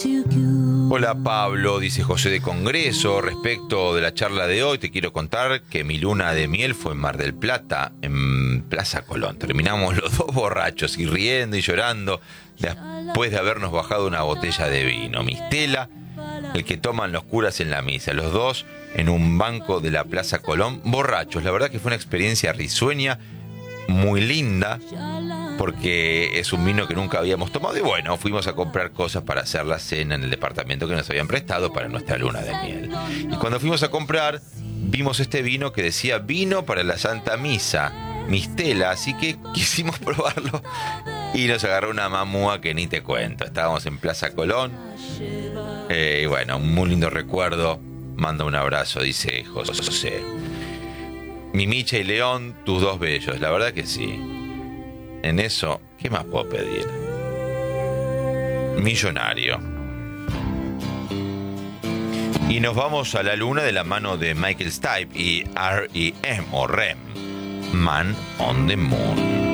Hola Pablo, dice José de Congreso. Respecto de la charla de hoy, te quiero contar que mi luna de miel fue en Mar del Plata, en Plaza Colón. Terminamos los dos borrachos y riendo y llorando después de habernos bajado una botella de vino. Mistela, el que toman los curas en la misa, los dos en un banco de la Plaza Colón, borrachos. La verdad que fue una experiencia risueña, muy linda, porque es un vino que nunca habíamos tomado. Y bueno, fuimos a comprar cosas para hacer la cena en el departamento que nos habían prestado para nuestra luna de miel. Y cuando fuimos a comprar, vimos este vino que decía vino para la Santa Misa, Mistela, así que quisimos probarlo y nos agarró una mamúa que ni te cuento. Estábamos en Plaza Colón y bueno, un muy lindo recuerdo. Manda un abrazo, dice José. Mi Micha y León, tus dos bellos. La verdad que sí. En eso, ¿qué más puedo pedir? Millonario. Y nos vamos a la luna de la mano de Michael Stipe y R.E.M. o REM. Man on the Moon.